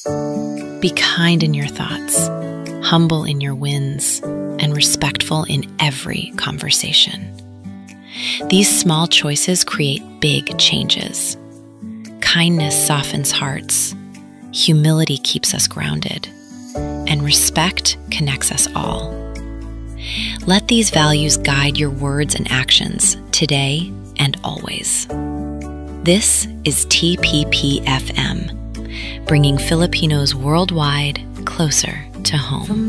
Be kind in your thoughts, humble in your wins, and respectful in every conversation. These small choices create big changes. Kindness softens hearts, humility keeps us grounded, and respect connects us all. Let these values guide your words and actions today and always. This is TPP-FM, bringing Filipinos worldwide closer to home.